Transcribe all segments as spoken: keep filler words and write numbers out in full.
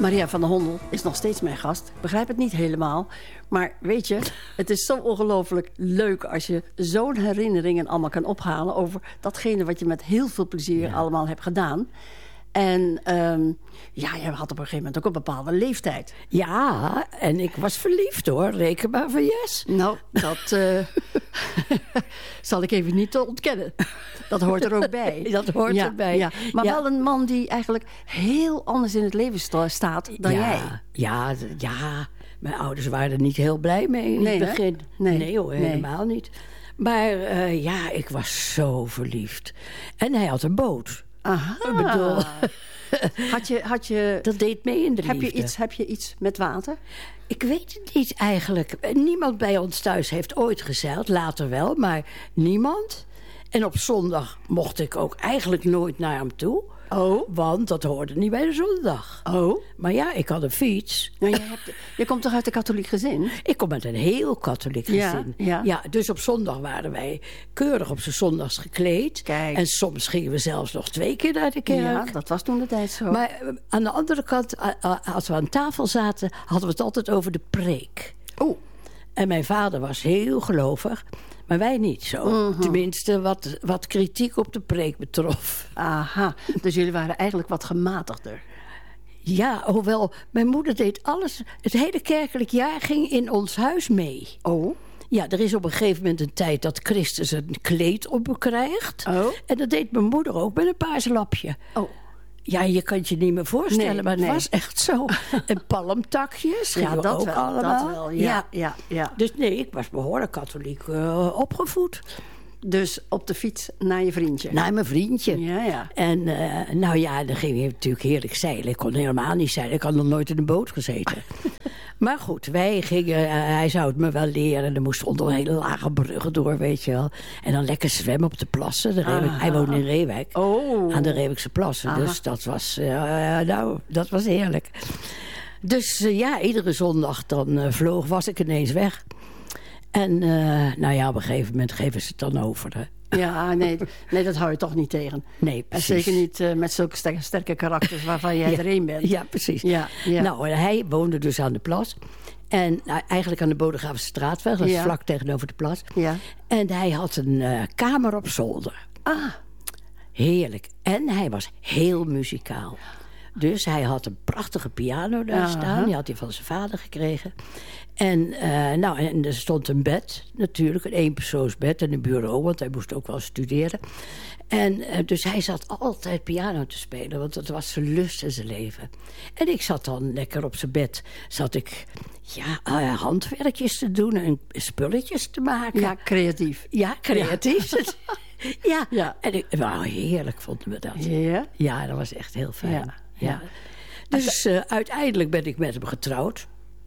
Maria van der Hondel is nog steeds mijn gast. Ik begrijp het niet helemaal. Maar weet je, het is zo ongelooflijk leuk als je zo'n herinneringen allemaal kan ophalen over datgene wat je met heel veel plezier ja. allemaal hebt gedaan. En um, ja, je had op een gegeven moment ook een bepaalde leeftijd. Ja, en ik was verliefd hoor, reken maar van yes. Nou, dat uh, zal ik even niet ontkennen. Dat hoort er ook bij. Dat hoort ja, erbij. Ja. Maar ja. wel een man die eigenlijk heel anders in het leven sta- staat dan ja, jij. Ja, ja, mijn ouders waren er niet heel blij mee in nee, het begin. Nee, nee hoor, nee. helemaal niet. Maar uh, ja, ik was zo verliefd. En hij had een boot. Aha. Ik bedoel, had je, had je, dat deed mee in de heb liefde. Je iets, heb je iets met water? Ik weet het niet eigenlijk. Niemand bij ons thuis heeft ooit gezeild. Later wel, maar niemand. En op zondag mocht ik ook eigenlijk nooit naar hem toe. Oh. Want dat hoorde niet bij de zondag. Oh. Maar ja, ik had een fiets. Nou, je, hebt, je komt toch uit een katholiek gezin? Ik kom uit een heel katholiek gezin. Ja, ja. ja, dus op zondag waren wij keurig op z'n zondags gekleed. Kijk. En soms gingen we zelfs nog twee keer naar de kerk. Ja, dat was toen de tijd zo. Maar uh, aan de andere kant, uh, uh, als we aan tafel zaten, hadden we het altijd over de preek. Oh. En mijn vader was heel gelovig. Maar wij niet zo. Mm-hmm. Tenminste, wat, wat kritiek op de preek betrof. Aha, dus jullie waren eigenlijk wat gematigder. Ja, hoewel mijn moeder deed alles. Het hele kerkelijk jaar ging in ons huis mee. Oh. Ja, er is op een gegeven moment een tijd dat Christus een kleed op krijgt. Oh. En dat deed mijn moeder ook met een paars lapje. Oh. Ja, je kan het je niet meer voorstellen, nee, maar het nee. was echt zo. En palmtakjes ja, gingen dat ook wel, allemaal. dat wel. Ja, ja. Ja, ja. Dus nee, ik was behoorlijk katholiek uh, opgevoed. Dus op de fiets naar je vriendje? Naar mijn vriendje. Ja, ja. En uh, nou ja, dan ging je natuurlijk heerlijk zeilen. Ik kon helemaal niet zeilen. Ik had nog nooit in een boot gezeten. Maar goed, wij gingen, uh, hij zou het me wel leren. Er moesten onder hele lage bruggen door, weet je wel. En dan lekker zwemmen op de plassen. De Reewijk, hij woonde in Reewijk. Oh. Aan de Reewijkse plassen. Aha. Dus dat was, uh, nou, dat was heerlijk. Dus uh, ja, iedere zondag dan uh, vloog, was ik ineens weg. En uh, nou ja, op een gegeven moment geven ze het dan over. Hè. Ja, nee, nee, dat hou je toch niet tegen. Nee, precies. En zeker niet uh, met zulke sterke, sterke karakters waarvan jij ja, er een bent. Ja, precies. Ja, ja. Nou, hij woonde dus aan de plas. En uh, eigenlijk aan de Bodegraafse straatweg. Dat is ja. vlak tegenover de plas. Ja. En hij had een uh, kamer op zolder. Ah. Heerlijk. En hij was heel muzikaal. Dus hij had een prachtige piano daar uh-huh. staan. Die had hij van zijn vader gekregen. En, uh, nou, en er stond een bed natuurlijk. Een eenpersoonsbed en een bureau. Want hij moest ook wel studeren. En uh, dus hij zat altijd piano te spelen. Want dat was zijn lust en zijn leven. En ik zat dan lekker op zijn bed. Zat ik ja, uh, handwerkjes te doen. En spulletjes te maken. Ja, creatief. Ja, creatief. Ja. ja. ja. En ik, nou, heerlijk vonden we dat. Ja? Ja, dat was echt heel fijn. Ja. Ja. Ja. Dus uh, uiteindelijk ben ik met hem getrouwd.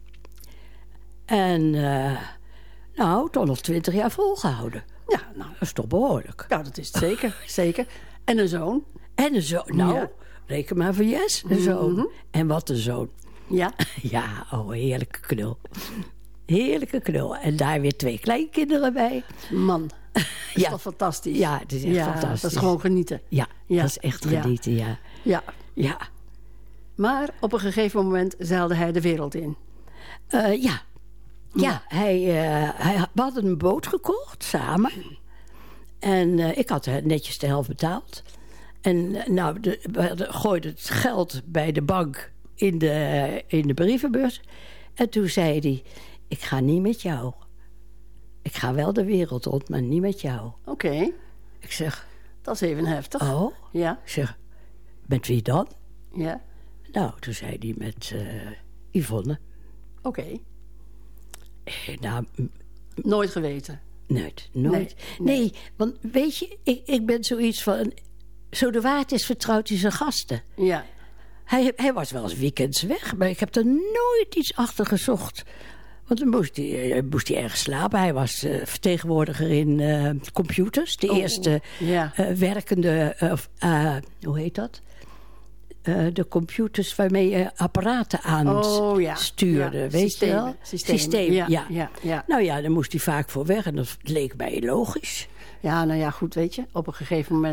En uh, nou, toch nog twintig jaar volgehouden. Ja, nou, dat is toch behoorlijk. Nou, dat is het zeker, zeker. En een zoon. En een zoon. Nou, ja. Reken maar van yes, een zoon. Mm-hmm. En wat een zoon. Ja? Ja, oh, heerlijke knul. Heerlijke knul. En daar weer twee kleinkinderen bij. Man, dat is ja. toch fantastisch? Ja, het is echt ja, fantastisch. Dat is gewoon genieten. Ja, ja. dat is echt genieten, ja. Ja. ja. Ja. Maar op een gegeven moment zeilde hij de wereld in. Uh, ja. Ja, hij, uh, hij, we hadden een boot gekocht, samen. En uh, ik had netjes de helft betaald. En uh, nou, de, we gooiden het geld bij de bank in de, uh, in de brievenbus. En toen zei hij, ik ga niet met jou. Ik ga wel de wereld rond, maar niet met jou. Oké. Okay. Ik zeg... Dat is even heftig. Oh? Ja. Ik zeg, met wie dan? Ja. Nou, toen zei hij met uh, Yvonne. Oké. Okay. Eh, nou, nooit geweten? Nooit, nooit. Nee, nee. nee want weet je, ik, ik ben zoiets van... Zo de waard is, vertrouwt hij zijn gasten. Ja. Hij, hij was wel eens weekends weg, maar ik heb er nooit iets achter gezocht. Want dan moest hij, moest hij ergens slapen. Hij was uh, vertegenwoordiger in uh, computers. De oh, eerste ja. uh, werkende... Uh, uh, hoe heet dat? Uh, de computers waarmee je apparaten aan oh, ja. stuurde, ja. weet Systemen. je wel? Systemen. Systeem, ja. Ja, ja, ja. Nou ja, dan moest hij vaak voor weg en dat leek mij logisch. Ja, nou ja, goed, weet je. Op een gegeven moment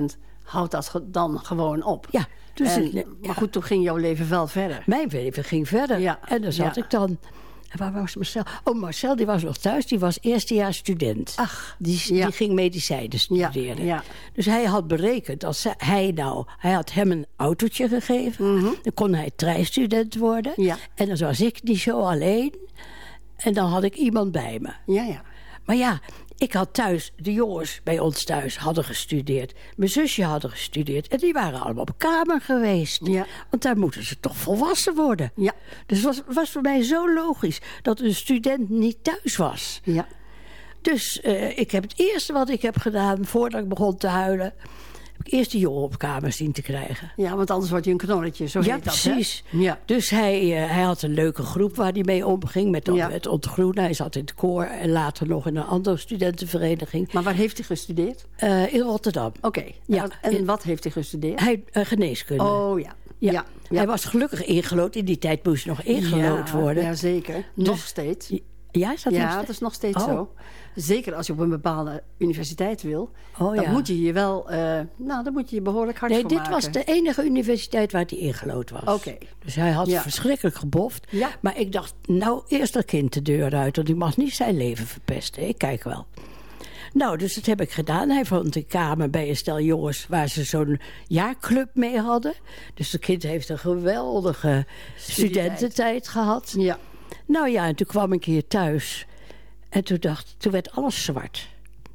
houdt dat ge- dan gewoon op. Ja, dus En, het- ja. Maar goed, toen ging jouw leven wel verder. Mijn leven ging verder. Ja. En dan zat Ja. ik dan... En waar was Marcel? Oh, Marcel die was nog thuis. Die was eerstejaars student. Ach, die, ja. die ging medicijnen studeren. Ja, ja. Dus hij had berekend, als zij- hij nou... Hij had hem een autootje gegeven. Dan kon hij treinstudent worden. Ja. En dan was ik niet zo alleen. En dan had ik iemand bij me. Ja, ja. Maar ja, ik had thuis... De jongens bij ons thuis hadden gestudeerd. Mijn zusje hadden gestudeerd. En die waren allemaal op kamer geweest. Ja. Want daar moeten ze toch volwassen worden. Ja. Dus het was, was voor mij zo logisch dat een student niet thuis was. Ja. Dus eh, ik heb het eerste wat ik heb gedaan voordat ik begon te huilen... heb ik eerst die jongen op kamer zien te krijgen. Ja, want anders word je een knorretje, zo Ja, heet dat, hè? precies. Ja. Dus hij, eh, hij had een leuke groep waar hij mee omging met Ja. het ontgroenen. Hij zat in het koor en later nog in een andere studentenvereniging. Maar waar heeft hij gestudeerd? Eh, in Rotterdam. Oké. Ja. En en wat heeft hij gestudeerd? Hij eh, geneeskunde. Oh, ja. ja. Ja. Hij was gelukkig ingelood. In die tijd moest je nog ingelood ja, worden. Ja, zeker. Nog Dus- steeds. Ja, is dat nog Ja, steeds? dat is nog steeds Oh. zo. Zeker als je op een bepaalde universiteit wil. Oh, dan ja. moet je je wel... eh, nou, dan moet je je behoorlijk hard Nee, voor dit maken. was de enige universiteit waar hij ingelood was. Oké. Dus hij had Ja. verschrikkelijk geboft. Ja. Maar ik dacht, nou, eerst dat kind de deur uit. Want die mag niet zijn leven verpesten. Ik kijk wel. Nou, dus dat heb ik gedaan. Hij vond een kamer bij een stel jongens... waar ze zo'n jaarclub mee hadden. Dus het kind heeft een geweldige studententijd gehad. Ja. Nou ja, en toen kwam ik hier thuis. En toen dacht toen werd alles zwart.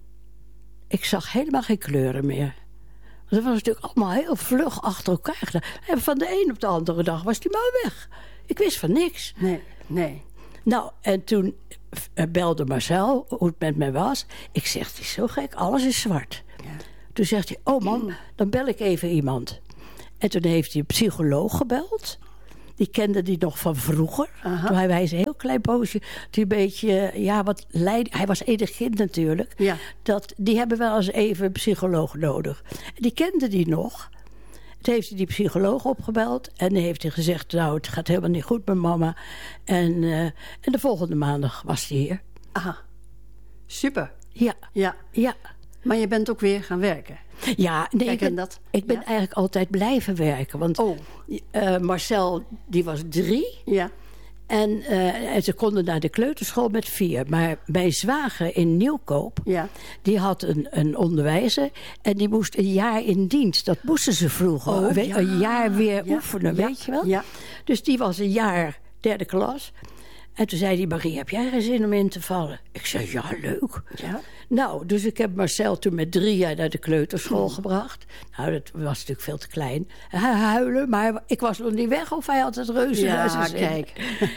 Ik zag helemaal geen kleuren meer. Want dat was natuurlijk allemaal heel vlug achter elkaar gedaan. En van de een op de andere dag was die maar weg. Ik wist van niks. Nee, nee. Nou, en toen eh, belde Marcel hoe het met mij was. Ik zeg, het is zo gek, alles is zwart. Ja. Toen zegt hij, oh man, dan bel ik even iemand. En toen heeft hij een psycholoog gebeld. Die kende die nog van vroeger. Aha. Toen hij was een heel klein poosje. Die een beetje, ja, wat leid. Hij was enig kind natuurlijk. Ja. Dat, die hebben wel eens even een psycholoog nodig. En die kende die nog. Toen heeft hij die psycholoog opgebeld. En die heeft hij gezegd, nou, het gaat helemaal niet goed met mama. En, uh, en de volgende maandag was hij hier. Aha. Super. Ja, Ja. ja. Maar je bent ook weer gaan werken. Ja, nee, Kijk, ik ben, en dat- ik ben ja? eigenlijk altijd blijven werken. Want Oh. eh, Marcel, die was drie. Ja. En, eh, en ze konden naar de kleuterschool met vier. Maar mijn zwager in Nieuwkoop, Ja. die had een, een onderwijzer. En die moest een jaar in dienst. Dat moesten ze vroeger. Oh, weet- ja. Een jaar weer Ja, oefenen, ja, weet je wel? ja. Dus die was een jaar derde klas. En toen zei die Marie, heb jij geen zin om in te vallen? Ik zei, ja, leuk. Ja. Nou, dus ik heb Marcel toen met drie jaar naar de kleuterschool gebracht. Nou, dat was natuurlijk veel te klein. Hij huilen, maar ik was nog niet weg of hij had het reuze Ja, naar zijn zin. kijk.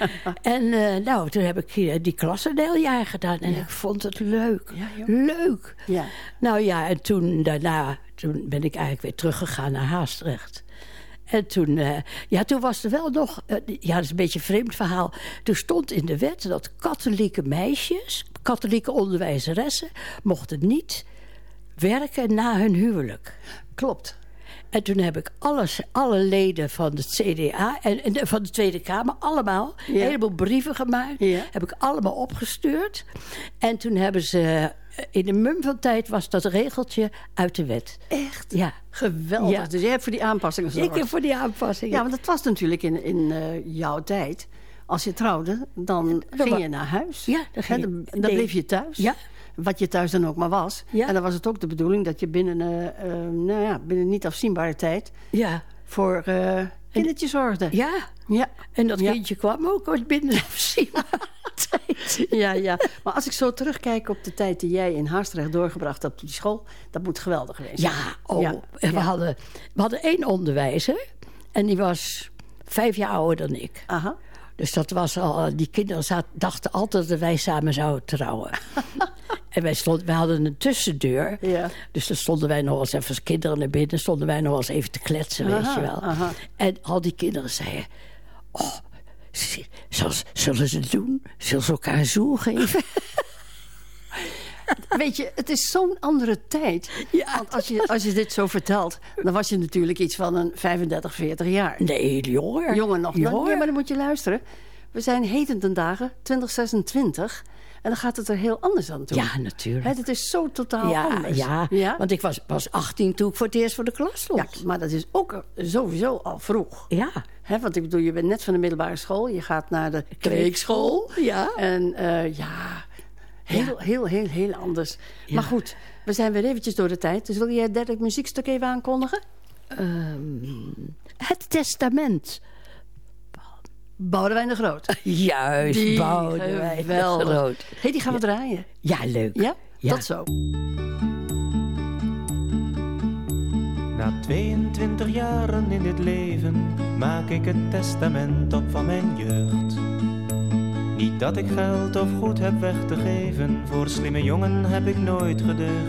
En eh, nou, toen heb ik hier die klas een heel jaar gedaan. En ik vond het leuk. Ja, joh. leuk. Ja. Nou ja, en toen daarna toen ben ik eigenlijk weer teruggegaan naar Haastrecht. En toen, uh, ja, toen was er wel nog, uh, ja, dat is een beetje een vreemd verhaal. Toen stond in de wet dat katholieke meisjes, katholieke onderwijzeressen, mochten niet werken na hun huwelijk. Klopt. En toen heb ik alles, alle leden van het C D A en, en van de Tweede Kamer, allemaal, Ja. een heleboel brieven gemaakt. Ja. Heb ik allemaal opgestuurd. En toen hebben ze, in de mum van tijd was dat regeltje uit de wet. Echt? Ja. Geweldig. Ja. Dus jij hebt voor die aanpassingen gezorgd. Ik heb voor die aanpassingen. Ja, want dat was natuurlijk in, in uh, jouw tijd. Als je trouwde, dan Dan ging wa- je naar huis. Ja, dan ging Hè, je- dan, dan nee. bleef je thuis. Ja. Wat je thuis dan ook maar was. Ja. En dan was het ook de bedoeling dat je binnen, uh, uh, nou ja, binnen niet afzienbare tijd Ja. voor uh, kindertje zorgde. Ja. Ja. En dat Ja. kindje kwam ook ooit binnen afzienbare tijd. Ja, ja. Maar als ik zo terugkijk op de tijd die jij in Haastrecht doorgebracht hebt op die school, dat moet geweldig geweest zijn. Ja, oh. Ja. En we, Ja. hadden, we hadden één onderwijzer. En die was vijf jaar ouder dan ik. Aha. Dus dat was al, die kinderen zaten, dachten altijd dat wij samen zouden trouwen. En wij, stond, wij hadden een tussendeur. Ja. Dus dan stonden wij nog eens even als kinderen naar binnen. Stonden wij nog eens even te kletsen, weet Aha, je wel. aha. En al die kinderen zeiden... Oh, z- zal- zullen ze het doen? Zullen ze elkaar een zoen geven? Weet je, het is zo'n andere tijd. Ja. Want als je, als je dit zo vertelt, dan was je natuurlijk iets van een vijfendertig, veertig jaar. Nee, jonger. Jongen nog. Jonger. Nee, maar dan moet je luisteren. we zijn heden ten dagen twintig zesentwintig... en dan gaat het er heel anders aan toe. Ja, natuurlijk. Hè, het is zo totaal ja, anders. Ja, ja, want ik was pas achttien toen ik voor het eerst voor de klas stond. Ja, maar dat is ook sowieso al vroeg. Ja. Hè, want ik bedoel, je bent net van de middelbare school. Je gaat naar de kweekschool. Ja. En uh, ja, heel, ja. heel, heel, heel anders. Ja. Maar goed, we zijn weer eventjes door de tijd. Dus wil jij het derde muziekstuk even aankondigen? Um, het Testament. Boudewijn de Groot. Juist, die Boudewijn de Groot. Hé, hey, die gaan we ja. draaien. Ja, leuk. Ja? Ja? Tot zo. Na tweeëntwintig jaren in dit leven maak ik het testament op van mijn jeugd. Niet dat ik geld of goed heb weg te geven, voor slimme jongen heb ik nooit gedeugd.